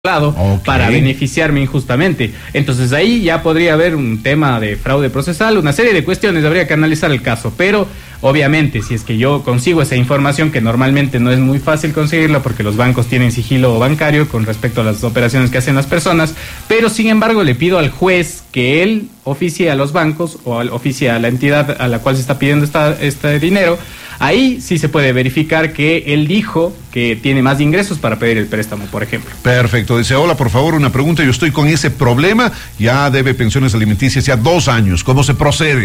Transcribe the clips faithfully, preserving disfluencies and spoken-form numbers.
lado okay. para beneficiarme injustamente. Entonces ahí ya podría haber un tema de fraude procesal, una serie de cuestiones, habría que analizar el caso, pero obviamente si es que yo consigo esa información, que normalmente no es muy fácil conseguirla porque los bancos tienen sigilo bancario con respecto a las operaciones que hacen las personas, pero sin embargo le pido al juez que él oficie a los bancos o al, oficie a la entidad a la cual se está pidiendo esta, este dinero. Ahí sí se puede verificar que él dijo que tiene más ingresos para pedir el préstamo, por ejemplo. Perfecto. Dice, hola, por favor, una pregunta. Yo estoy con ese problema. Ya debe pensiones alimenticias ya dos años. ¿Cómo se procede?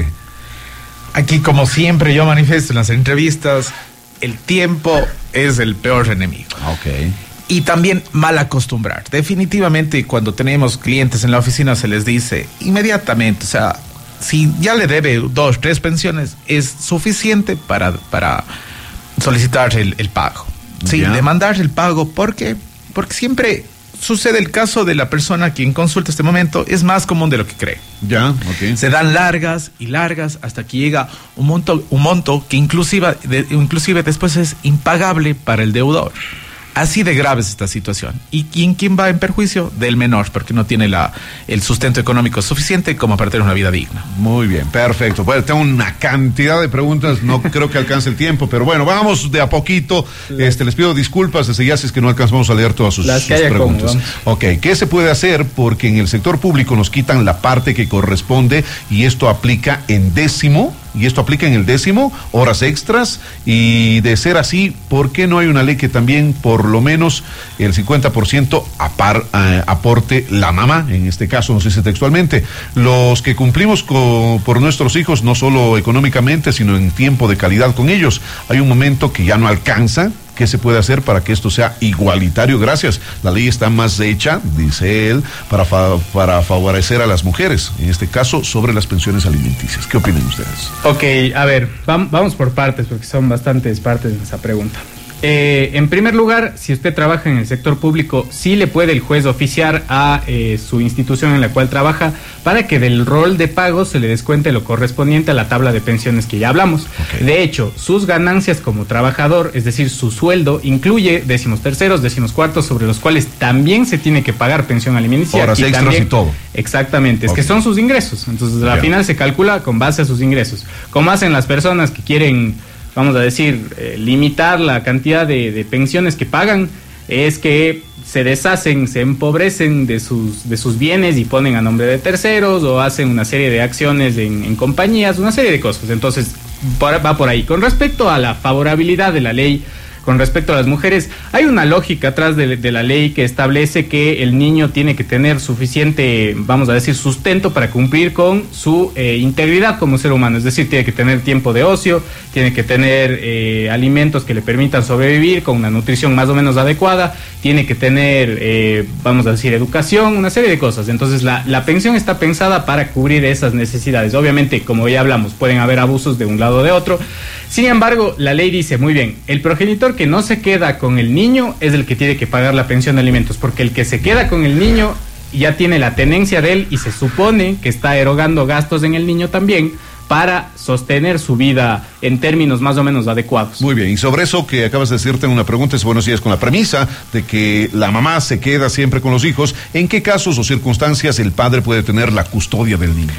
Aquí, como siempre, yo manifiesto en las entrevistas, el tiempo es el peor enemigo. Ok. Y también mal acostumbrar. Definitivamente, cuando tenemos clientes en la oficina, se les dice inmediatamente, o sea, si ya le debe dos, tres pensiones, es suficiente para, para solicitar el, el pago. Sí, ya. demandar el pago, porque, porque siempre sucede el caso de la persona quien consulta este momento, es más común de lo que cree. Ya, ok. Se dan largas y largas hasta que llega un monto, un monto que inclusive, de, inclusive después es impagable para el deudor. Así de grave es esta situación. ¿Y quién, quién va en perjuicio? Del menor, porque no tiene la, el sustento económico suficiente como para tener una vida digna. Muy bien, perfecto. Bueno, tengo una cantidad de preguntas, no creo que alcance el tiempo, pero bueno, vamos de a poquito. Este, les pido disculpas desde ya si es que no alcanzamos a leer todas sus, Las que sus haya preguntas. como, ok, ¿qué se puede hacer? Porque en el sector público nos quitan la parte que corresponde y esto aplica en décimo. Y esto aplica en el décimo, horas extras, y de ser así, ¿por qué no hay una ley que también por lo menos el cincuenta por ciento apar, eh, aporte la mamá? En este caso nos dice textualmente, los que cumplimos con, por nuestros hijos, no solo económicamente, sino en tiempo de calidad con ellos, hay un momento que ya no alcanza. ¿Qué se puede hacer para que esto sea igualitario? Gracias. La ley está más hecha, dice él, para, fa para favorecer a las mujeres, en este caso sobre las pensiones alimenticias. ¿Qué opinan ustedes? Ok, a ver, vam vamos por partes, porque son bastantes partes de esa pregunta. Eh, en primer lugar, si usted trabaja en el sector público, sí le puede el juez oficiar a eh, su institución en la cual trabaja para que del rol de pago se le descuente lo correspondiente a la tabla de pensiones que ya hablamos. Okay. De hecho, sus ganancias como trabajador, es decir, su sueldo, incluye décimos terceros, décimos cuartos, sobre los cuales también se tiene que pagar pensión alimenticia. Horas y extras también, y todo. Exactamente, es okay. que son sus ingresos. Entonces, al yeah. final se calcula con base a sus ingresos. Como hacen las personas que quieren, vamos a decir, eh, limitar la cantidad de, de pensiones que pagan, es que se deshacen, se empobrecen de sus, de sus bienes y ponen a nombre de terceros o hacen una serie de acciones en, en compañías, una serie de cosas. Entonces, por, va por ahí. Con respecto a la favorabilidad de la ley, con respecto a las mujeres, hay una lógica atrás de, de la ley que establece que el niño tiene que tener suficiente, vamos a decir, sustento para cumplir con su eh, integridad como ser humano. Es decir, tiene que tener tiempo de ocio, tiene que tener eh, alimentos que le permitan sobrevivir con una nutrición más o menos adecuada, tiene que tener, eh, vamos a decir, educación, una serie de cosas. Entonces, la, la pensión está pensada para cubrir esas necesidades. Obviamente, como ya hablamos, pueden haber abusos de un lado o de otro. Sin embargo, la ley dice, muy bien, el progenitor que no se queda con el niño es el que tiene que pagar la pensión de alimentos, porque el que se queda con el niño ya tiene la tenencia de él y se supone que está erogando gastos en el niño también para sostener su vida en términos más o menos adecuados. Muy bien, y sobre eso que acabas de decirte en una pregunta, es buenos días, con la premisa de que la mamá se queda siempre con los hijos, ¿en qué casos o circunstancias el padre puede tener la custodia del niño?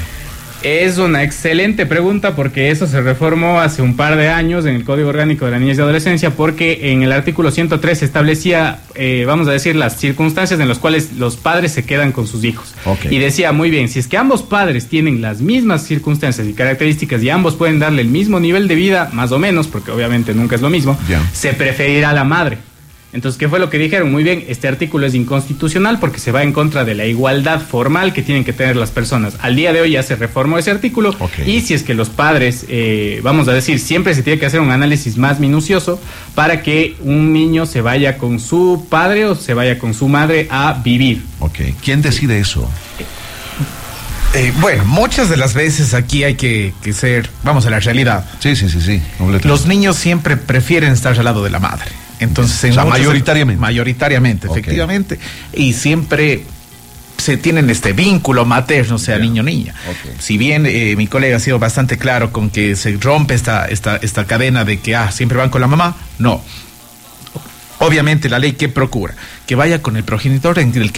Es una excelente pregunta porque eso se reformó hace un par de años en el Código Orgánico de la Niñez y Adolescencia, porque en el artículo ciento tres establecía, eh, vamos a decir, las circunstancias en las cuales los padres se quedan con sus hijos. Okay. Y decía, muy bien, si es que ambos padres tienen las mismas circunstancias y características y ambos pueden darle el mismo nivel de vida, más o menos, porque obviamente nunca es lo mismo, yeah. se preferirá a la madre. Entonces, ¿qué fue lo que dijeron? Muy bien, este artículo es inconstitucional porque se va en contra de la igualdad formal que tienen que tener las personas. Al día de hoy ya se reformó ese artículo, okay. y si es que los padres, eh, vamos a decir, siempre se tiene que hacer un análisis más minucioso para que un niño se vaya con su padre o se vaya con su madre a vivir. Ok, ¿quién decide eso? Eh, bueno, muchas de las veces aquí hay que, que ser, vamos a la realidad. Sí, sí, sí, sí. Los niños siempre prefieren estar al lado de la madre. Entonces, en o sea, mayoritariamente. Mayoritariamente, okay. efectivamente. Y siempre se tienen este vínculo materno, sea yeah. niño o niña. Okay. Si bien eh, mi colega ha sido bastante claro con que se rompe esta, esta, esta cadena de que ah, siempre van con la mamá, no. Obviamente la ley que procura que vaya con el progenitor en el que